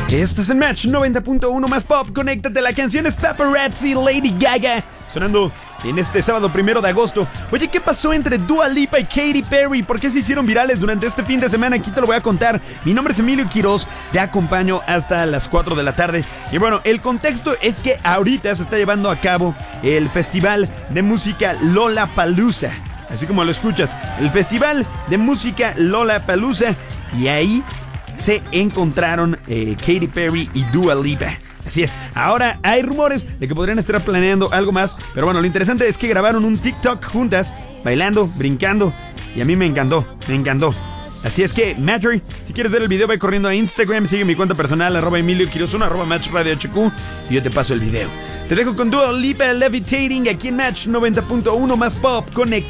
Este es el Match 90.1 más pop. Conéctate, la canción es Paparazzi, Lady Gaga, sonando en este sábado 1 de agosto. Oye, ¿qué pasó entre Dua Lipa y Katy Perry? ¿Por qué se hicieron virales durante este fin de semana? Aquí te lo voy a contar. Mi nombre es Emilio Quiroz, te acompaño hasta las 4 de la tarde. Y bueno, el contexto es que ahorita se está llevando a cabo el festival de música Lollapalooza. Así como lo escuchas, el festival de música Lollapalooza. Y ahí se encontraron Katy Perry y Dua Lipa. Así es, ahora hay rumores de que podrían estar planeando algo más. Pero bueno, lo interesante es que grabaron un TikTok juntas, bailando, brincando. Y a mí me encantó. Así es que, Matchery, si quieres ver el video, ve corriendo a Instagram. Sigue mi cuenta personal, @EmilioQuirós1, @MatchRadioHQ, y yo te paso el video. Te dejo con Dua Lipa, Levitating, aquí en Match 90.1 más pop. Conecta.